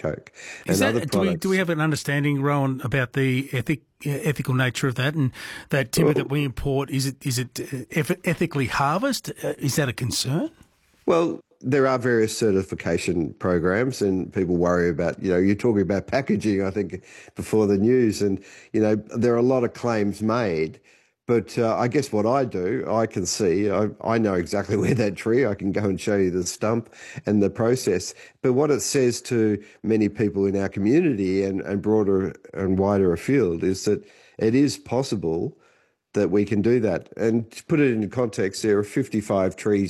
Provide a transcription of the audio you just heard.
Coke Is and other that do we products. have an understanding, Rowan, about the ethical nature of that, and that timber that we import, is it ethically harvested? Is that a concern? Well, there are various certification programs, and people worry about, you're talking about packaging, I think, before the news. And, there are a lot of claims made. But I guess what I do, I can see, I know exactly where that tree, I can go and show you the stump and the process. But what it says to many people in our community and broader and wider afield is that it is possible that we can do that. And to put it into context, there are 55 trees